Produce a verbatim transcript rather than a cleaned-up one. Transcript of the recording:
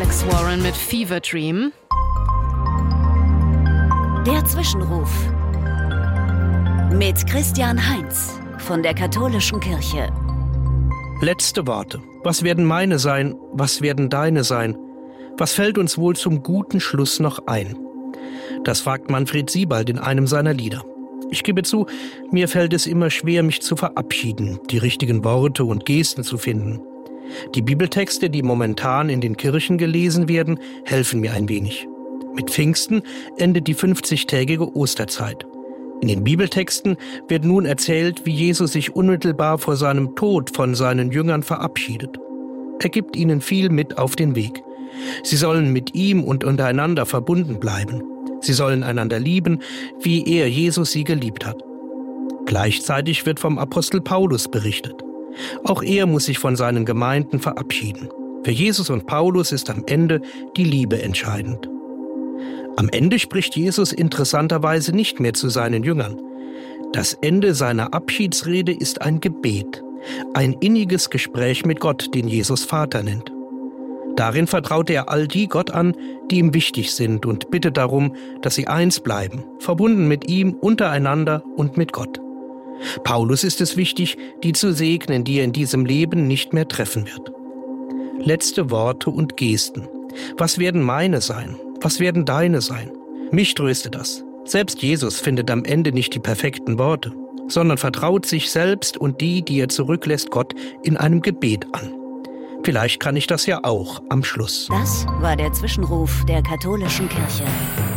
Alex Warren mit Fever Dream. Der Zwischenruf mit Christian Heinz von der Katholischen Kirche. Letzte Worte. Was werden meine sein? Was werden deine sein? Was fällt uns wohl zum guten Schluss noch ein? Das fragt Manfred Siebald in einem seiner Lieder. Ich gebe zu, mir fällt es immer schwer, mich zu verabschieden, die richtigen Worte und Gesten zu finden. Die Bibeltexte, die momentan in den Kirchen gelesen werden, helfen mir ein wenig. Mit Pfingsten endet die fünfzigtägige Osterzeit. In den Bibeltexten wird nun erzählt, wie Jesus sich unmittelbar vor seinem Tod von seinen Jüngern verabschiedet. Er gibt ihnen viel mit auf den Weg. Sie sollen mit ihm und untereinander verbunden bleiben. Sie sollen einander lieben, wie er, Jesus, sie geliebt hat. Gleichzeitig wird vom Apostel Paulus berichtet. Auch er muss sich von seinen Gemeinden verabschieden. Für Jesus und Paulus ist am Ende die Liebe entscheidend. Am Ende spricht Jesus interessanterweise nicht mehr zu seinen Jüngern. Das Ende seiner Abschiedsrede ist ein Gebet, ein inniges Gespräch mit Gott, den Jesus Vater nennt. Darin vertraut er all die Gott an, die ihm wichtig sind und bittet darum, dass sie eins bleiben, verbunden mit ihm, untereinander und mit Gott. Paulus ist es wichtig, die zu segnen, die er in diesem Leben nicht mehr treffen wird. Letzte Worte und Gesten. Was werden meine sein? Was werden deine sein? Mich tröstet das. Selbst Jesus findet am Ende nicht die perfekten Worte, sondern vertraut sich selbst und die, die er zurücklässt, Gott in einem Gebet an. Vielleicht kann ich das ja auch am Schluss. Das war der Zwischenruf der Katholischen Kirche.